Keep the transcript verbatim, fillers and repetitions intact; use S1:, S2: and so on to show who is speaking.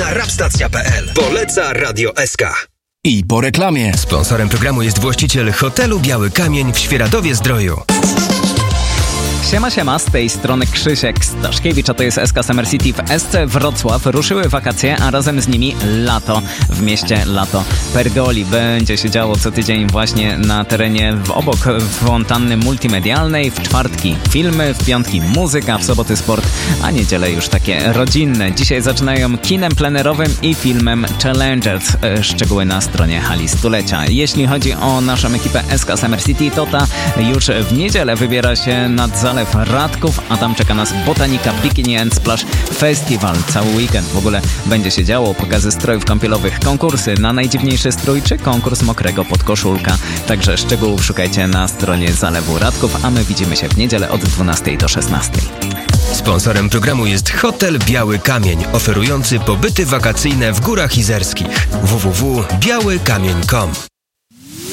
S1: rapstacja kropka p l. Poleca Radio S K.
S2: I po reklamie.
S1: Sponsorem programu jest właściciel hotelu Biały Kamień w Świeradowie-Zdroju.
S3: Siema, siema, z tej strony Krzysiek Staszkiewicz, a to jest S K Summer City w S C Wrocław. Ruszyły wakacje, a razem z nimi lato w mieście Lato Pergoli. Będzie się działo co tydzień właśnie na terenie w obok fontanny multimedialnej. W czwartki filmy, w piątki muzyka, w soboty sport, a niedziele już takie rodzinne. Dzisiaj zaczynają kinem plenerowym i filmem Challengers. Szczegóły na stronie hali stulecia. Jeśli chodzi o naszą ekipę S K Summer City, to ta już w niedzielę wybiera się nad Zalew Radków, a tam czeka nas Botanika Bikini and Splash Festival. Cały weekend w ogóle będzie się działo. Pokazy strojów kąpielowych, konkursy na najdziwniejszy strój czy konkurs mokrego podkoszulka. Także szczegółów szukajcie na stronie Zalewu Radków, a my widzimy się w niedzielę od dwunastej do szesnastej.
S1: Sponsorem programu jest Hotel Biały Kamień, oferujący pobyty wakacyjne w Górach Izerskich. w w w kropka biały kamień kropka com